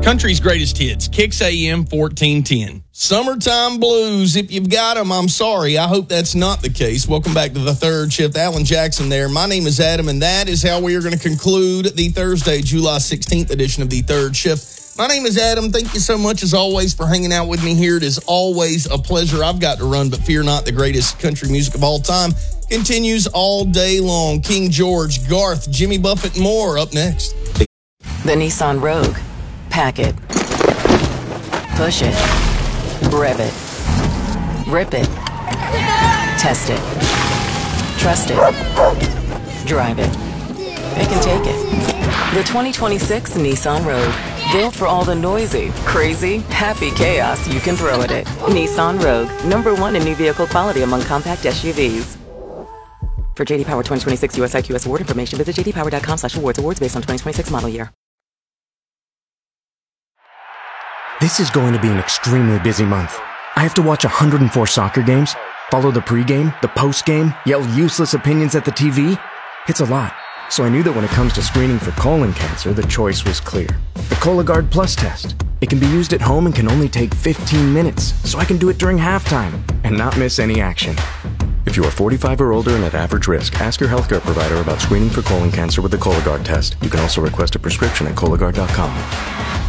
Country's greatest hits, Kicks AM 1410. Summertime blues, if you've got them, I'm sorry. I hope that's not the case. Welcome back to the third shift. Alan Jackson there. My name is Adam, and that is how we are going to conclude the Thursday, July 16th edition of the third shift. My name is Adam. Thank you so much, as always, for hanging out with me here. It is always a pleasure. I've got to run, but fear not, the greatest country music of all time continues all day long. King George, Garth, Jimmy Buffett, and more up next. The Nissan Rogue. Pack it. Push it. Rev it. Rip it. Test it. Trust it. Drive it. Pick and take it. The 2026 Nissan Rogue. Built for all the noisy, crazy, happy chaos you can throw at it. Nissan Rogue. #1 in new vehicle quality among compact SUVs. For JD Power 2026 US IQS award information, visit jdpower.com/awards. Awards based on 2026 model year. This is going to be an extremely busy month. I have to watch 104 soccer games, follow the pregame, the postgame, yell useless opinions at the TV. It's a lot. So I knew that when it comes to screening for colon cancer, the choice was clear. The Cologuard Plus test. It can be used at home and can only take 15 minutes, so I can do it during halftime and not miss any action. If you are 45 or older and at average risk, ask your healthcare provider about screening for colon cancer with the Cologuard test. You can also request a prescription at Cologuard.com.